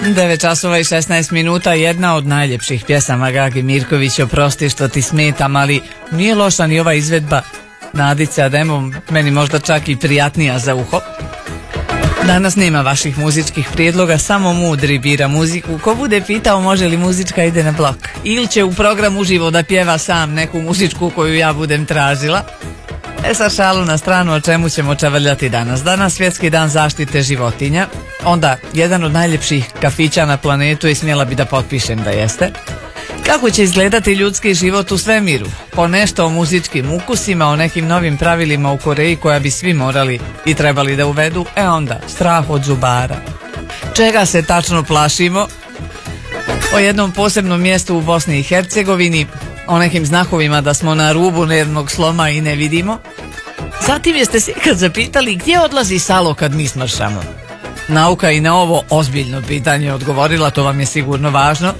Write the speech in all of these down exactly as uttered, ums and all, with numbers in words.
devet časova i šesnaest minuta, jedna od najljepših pjesama Gagi Mirković, Oprosti što ti smetam, ali nije loša ni ova izvedba Nadice Ademov, meni možda čak i prijatnija za uho. Danas nema vaših muzičkih prijedloga, samo mudri bira muziku. Ko bude pitao može li muzička, ide na blok. Ili će u program uživo da pjeva sam neku muzičku koju ja budem tražila. E sad šalu na stranu, o čemu ćemo čavrljati danas. Danas svjetski dan zaštite životinja. Onda, jedan od najljepših kafića na planetu i smjela bi da potpišem da jeste. Kako će izgledati ljudski život u svemiru? Po nešto o muzičkim ukusima, o nekim novim pravilima u Koreji koja bi svi morali i trebali da uvedu. E onda, strah od zubara. Čega se tačno plašimo? O jednom posebnom mjestu u Bosni i Hercegovini, o nekim znakovima da smo na rubu nervnog sloma i ne vidimo. Zatim jeste se kad zapitali gdje odlazi salo kad mi smršamo? Nauka i na ovo ozbiljno pitanje odgovorila, to vam je sigurno važno.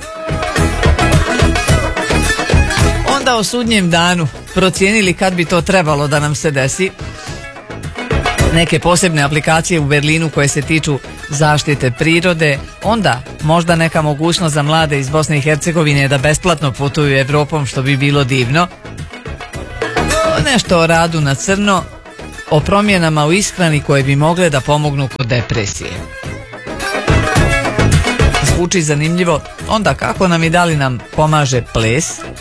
Onda o sudnjem danu procijenili kad bi to trebalo da nam se desi. Neke posebne aplikacije u Berlinu koje se tiču zaštite prirode. Onda možda neka mogućnost za mlade iz Bosne i Hercegovine da besplatno putuju Evropom, što bi bilo divno. Nešto o radu na crno, o promjenama u ishrani koje bi mogle da pomognu kod depresije. Zvuči zanimljivo. Onda kako nam i da li nam pomaže ples?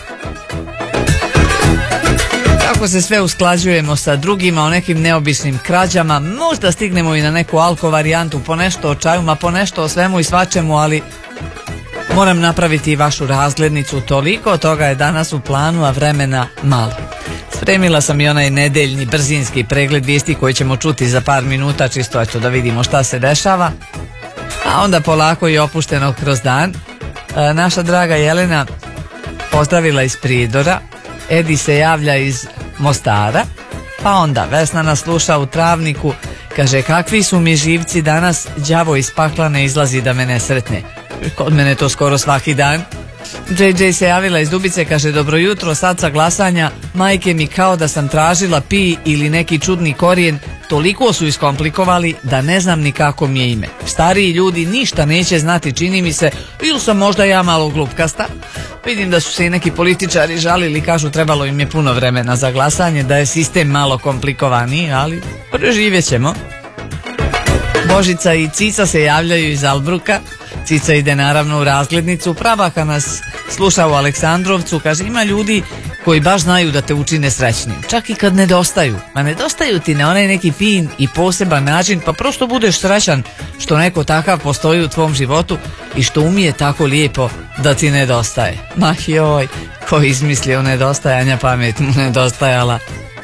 Kako se sve usklađujemo sa drugima, o nekim neobičnim krađama, možda stignemo i na neku alko varijantu, po nešto o čajuma, po nešto o svemu i svačemu, ali moram napraviti i vašu razglednicu, toliko toga je danas u planu, a vremena malo. Spremila sam i onaj nedeljni brzinski pregled vijesti koji ćemo čuti za par minuta, čisto eto da vidimo šta se dešava, a onda polako i opušteno kroz dan. E, naša draga Jelena pozdravila iz Prijedora, Edi se javlja iz Mostara, pa onda Vesna nas sluša u Travniku, kaže kakvi su mi živci danas, đavo iz pakla ne izlazi da me ne sretne. Kod mene to skoro svaki dan. džej džej se javila iz Dubice, kaže dobro jutro, sad sa glasanja majke mi kao da sam tražila pi ili neki čudni korijen, toliko su iskomplikovali da ne znam ni kako mi je ime. Stariji ljudi ništa neće znati, čini mi se, ili sam možda ja malo glupkasta. Vidim da su se i neki političari žalili, kažu trebalo im je puno vremena za glasanje, da je sistem malo komplikovaniji, ali preživjet ćemo. Božica i Cica se javljaju iz Albruka. Cica ide naravno u razglednicu, Prabaha nas sluša u Aleksandrovcu, kaže ima ljudi koji baš znaju da te učine srećnim, čak i kad nedostaju. Ma nedostaju ti na onaj neki fin i poseban način, pa prosto budeš srećan što neko takav postoji u tvom životu i što umije tako lijepo da ti nedostaje. Ma joj, ko izmislio nedostajanja, pamet mu nedostajala.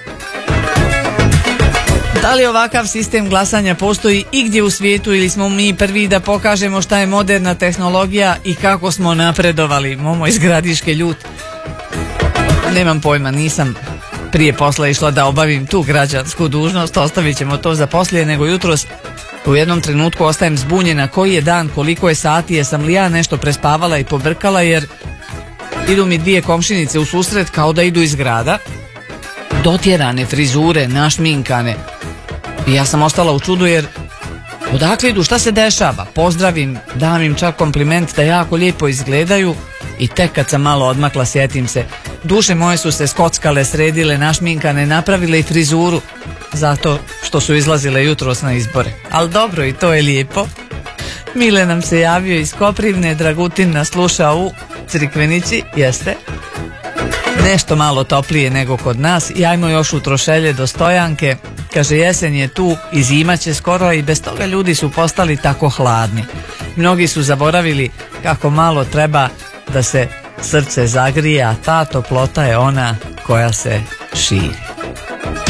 Da li ovakav sistem glasanja postoji igdje u svijetu ili smo mi prvi da pokažemo šta je moderna tehnologija i kako smo napredovali? Momo iz Gradiške ljut. Nemam pojma, nisam prije posla išla da obavim tu građansku dužnost, ostavit ćemo to za poslije, nego jutros u jednom trenutku ostajem zbunjena koji je dan, koliko je sati, jesam li ja nešto prespavala i pobrkala, jer idu mi dvije komšinice u susret kao da idu iz grada, dotjerane frizure, našminkane. I ja sam ostala u čudu jer odakle idu, šta se dešava? Pozdravim, dam im čak kompliment da jako lijepo izgledaju i tek kad sam malo odmakla sjetim se, duše moje su se skockale, sredile, našminkane, napravile i frizuru zato što su izlazile jutros na izbore. Ali dobro, i to je lijepo. Mile nam se javio iz Koprivne, Dragutin nas sluša u Crikvenici, jeste nešto malo toplije nego kod nas i ajmo još u Trošelje do Stojanke. Kaže jesen je tu i zima će skoro i bez toga ljudi su postali tako hladni. Mnogi su zaboravili kako malo treba da se srce zagrije, a ta toplota je ona koja se širi.